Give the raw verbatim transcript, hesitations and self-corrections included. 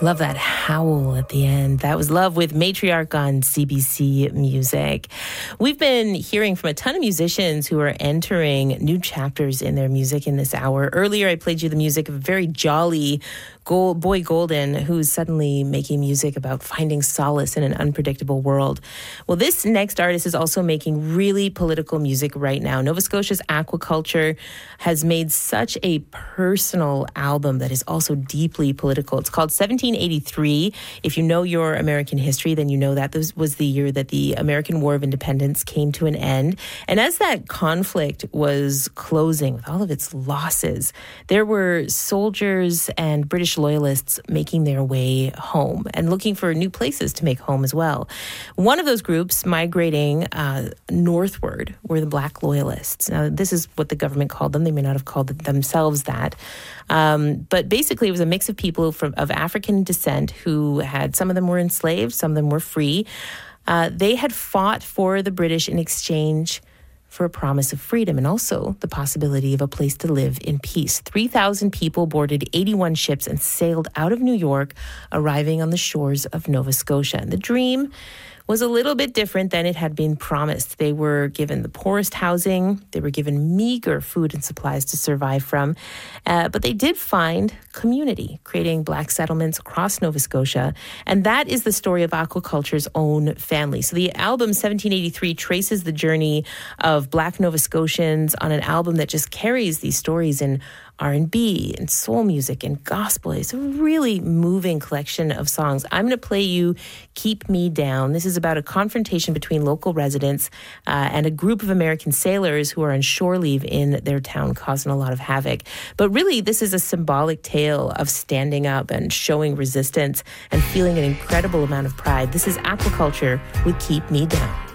Love that howl at the end. That was Love with Matriarch on C B C Music. We've been hearing from a ton of musicians who are entering new chapters in their music in this hour. Earlier, I played you the music of a very jolly Gold, Boy Golden, who's suddenly making music about finding solace in an unpredictable world. Well, this next artist is also making really political music right now. Nova Scotia's Aquaculture has made such a personal album that is also deeply political. It's called seventeen eighty-three. If you know your American history, then you know that this was the year that the American War of Independence came to an end. And as that conflict was closing with all of its losses, there were soldiers and British loyalists making their way home and looking for new places to make home as well. One of those groups migrating uh, northward were the Black Loyalists. Now, this is what the government called them. They may not have called themselves that. Um, but basically, it was a mix of people from of African descent who had, some of them were enslaved, some of them were free. Uh, they had fought for the British in exchange for a promise of freedom and also the possibility of a place to live in peace. three thousand people boarded eighty-one ships and sailed out of New York, arriving on the shores of Nova Scotia. And the dream was a little bit different than it had been promised. They were given the poorest housing. They were given meager food and supplies to survive from. Uh, but they did find community, creating Black settlements across Nova Scotia. And that is the story of Aquaculture's own family. So the album seventeen eighty-three traces the journey of Black Nova Scotians on an album that just carries these stories in R and B and soul music and gospel. It's a really moving collection of songs. I'm going to play you Keep Me Down. This is about a confrontation between local residents uh, and a group of American sailors who are on shore leave in their town, causing a lot of havoc. But really, this is a symbolic tale of standing up and showing resistance and feeling an incredible amount of pride. This is Aquaculture with Keep Me Down.